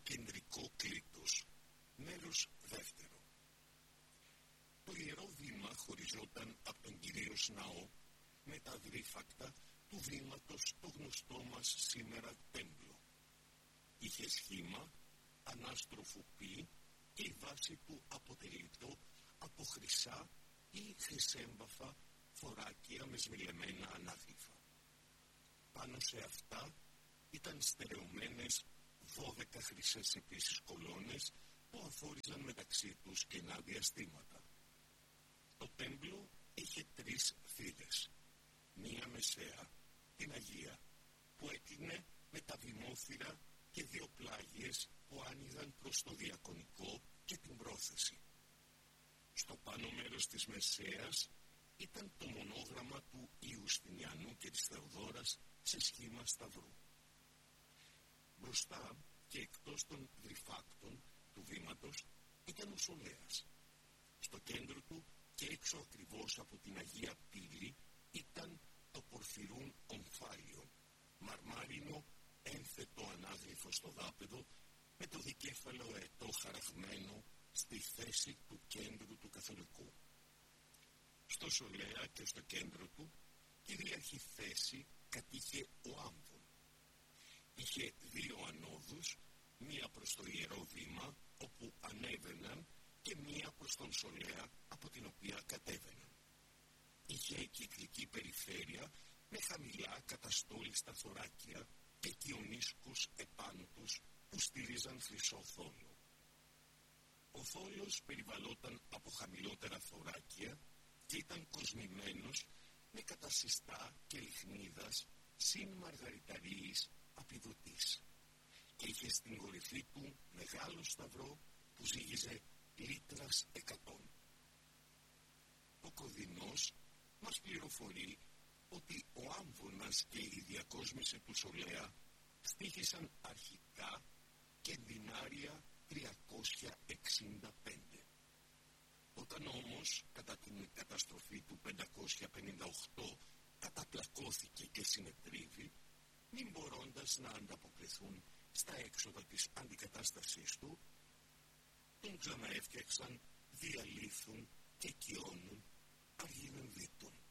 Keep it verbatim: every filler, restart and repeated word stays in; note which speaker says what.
Speaker 1: κεντρικό κλήτος. Μέρος δεύτερο. Το Ιερό Βήμα χωριζόταν από τον Κυρίως Ναό με τα αδρύφακτα του βήματος το γνωστό μας σήμερα τέμπλο. Είχε σχήμα ανάστροφου πι και η βάση του αποτελειτό από χρυσά ή χρυσέμβαφα φοράκια με σμιλεμένα ανάγλυφα. Πάνω σε αυτά ήταν στερεωμένες δώδεκα χρυσές επίσης κολόνες που αφόριζαν μεταξύ τους κενά διαστήματα. Το τέμπλο είχε τρεις θύρες. Μία μεσαία, την Αγία, που έκλεινε με τα βημόθυρα και δύο πλάγιες που άνοιγαν προς το διακονικό και την πρόθεση. Στο πάνω μέρος της μεσαίας ήταν το μονόγραμμα του Ιουστινιανού και της Θεοδόρας σε σχήμα σταυρού. Μπροστά και εκτός των γρυφάκτων του βήματος ήταν ο Σολέας. Στο κέντρο του και έξω ακριβώς από την Αγία Πύλη ήταν το πορφυρούν ομφάλιο, μαρμάρινο ένθετο ανάγλυφο στο δάπεδο με το δικέφαλο αετό χαραγμένο στη θέση του κέντρου του καθολικού. Στο Σολέα και στο κέντρο του κυρίαρχη θέση κατήχε ο Άμβων. Είχε δύο ανόδους, μία προς το Ιερό Βήμα όπου ανέβαιναν και μία προς τον Σολέα από την οποία κατέβαιναν. Είχε κυκλική περιφέρεια με χαμηλά καταστόλιστα θωράκια και κοιονίσκους επάνω τους που στήριζαν χρυσό θόλο. Ο θόλος περιβαλλόταν από χαμηλότερα θωράκια και ήταν κοσμημένος με κατασυστά και λιχνίδας συν μαργαριταρίες απειδωτής και είχε στην κορυφή του μεγάλο σταυρό που ζύγιζε λίτρας εκατόν. Ο Κωδινός μας πληροφορεί ότι ο Άμβονας και η διακόσμηση του Σολέα στοίχησαν αρχικά και δινάρια τριακόσια εξήντα πέντε. Όταν όμως κατά την καταστροφή του πεντακόσια πενήντα οκτώ καταπλακώθηκε και συνετρίβη, μην μπορώντας να ανταποκριθούν στα έξοδα της αντικατάστασής του, τον ξαναέφτιαξαν, διαλύθουν και κοιώνουν αργήνων δίτων.